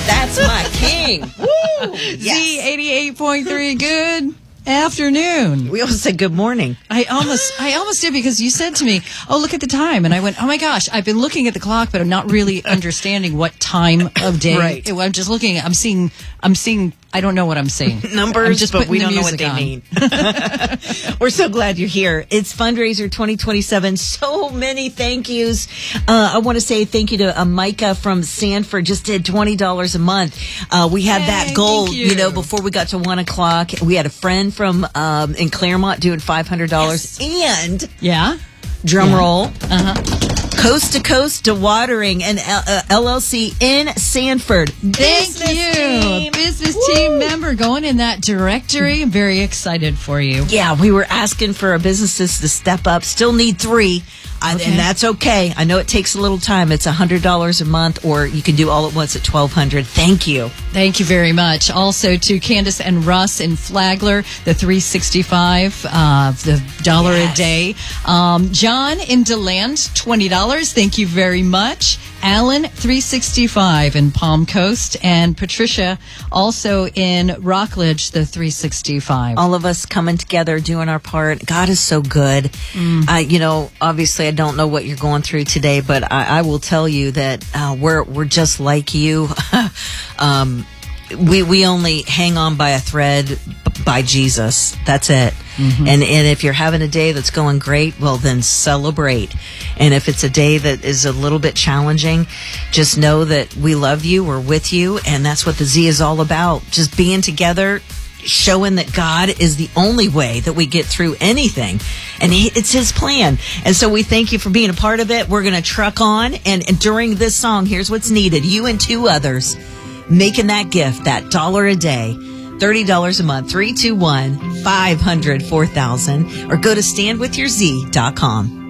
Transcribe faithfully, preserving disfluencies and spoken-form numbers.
That's my king. Woo! Yes. Z eighty-eight point three, good afternoon. We almost said good morning. I almost I almost did because you said to me, oh, look at the time. And I went, oh, my gosh, I've been looking at the clock, but I'm not really understanding what time of day. Right. I'm just looking, I'm seeing, I'm seeing, I don't know what I'm seeing. Numbers, I'm just but we the don't know what they on. mean. We're so glad you're here. It's Fundraiser twenty twenty-seven. So many thank yous. Uh, I want to say thank you to uh, Micah from Sanford. Just did twenty dollars a month. Uh, we had Yay, that goal, you. you know, before we got to one o'clock. We had a friend from um, in Claremont doing five hundred dollars. Yes. And yeah, drum yeah. roll. Uh-huh. Coast to Coast Dewatering and uh, L L C in Sanford. Thank Business you. team. Business Woo. team member going in that directory. I'm very excited for you. Yeah, we were asking for our businesses to step up. Still need three, uh, Okay. and that's okay. I know it takes a little time. It's one hundred dollars a month, or you can do all at once at twelve hundred dollars. Thank you. Thank you very much. Also to Candace and Russ in Flagler, the three sixty-five, uh, the dollar Yes. a day. Um, John in DeLand, twenty dollars. Thank you very much. Alan, three sixty-five in Palm Coast, and Patricia also in Rockledge, the three sixty-five. All of us coming together, doing our part. God is so good. Mm. Uh, you know, obviously, I don't know what you're going through today, but I, I will tell you that uh, we're we're just like you. um, we we only hang on by a thread b- by Jesus. That's it. Mm-hmm. And and if you're having a day that's going great, well, then celebrate. And if it's a day that is a little bit challenging, just know that we love you. We're with you, and that's what the Z is all about. Just being together, showing that God is the only way that we get through anything, and he, it's His plan. And so we thank you for being a part of it. We're going to truck on, and, and during this song, here's what's needed: you and two others making that gift, that dollar a day, thirty dollars a month, three two one, five hundred, four thousand, or go to stand with your z dot com.